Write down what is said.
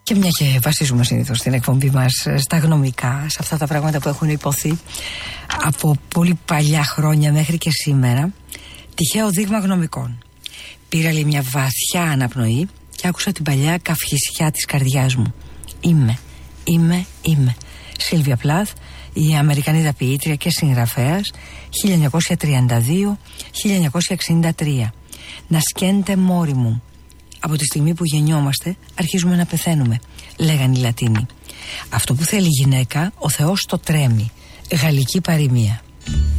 Και μια και βασίζουμε συνήθως την εκπομπή μας στα γνωμικά, σε αυτά τα πράγματα που έχουν υποθεί από πολύ παλιά χρόνια μέχρι και σήμερα, τυχαίο δείγμα γνωμικών. Πήρα λέει μια βαθιά αναπνοή και άκουσα την παλιά καυχησιά της καρδιάς μου. Είμαι. Σίλβια Πλάθ, η Αμερικανίδα ποιήτρια και συγγραφέας, 1932-1963. Να σκέντε μόρι μου. Από τη στιγμή που γεννιόμαστε αρχίζουμε να πεθαίνουμε, λέγαν οι Λατίνοι. Αυτό που θέλει η γυναίκα, ο Θεός το τρέμει. Γαλλική παροιμία.